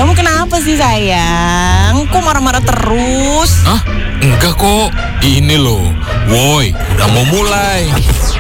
Kamu kenapa sih sayang? Kok marah-marah terus? Hah? Enggak kok. Ini loh, woi, udah mau mulai.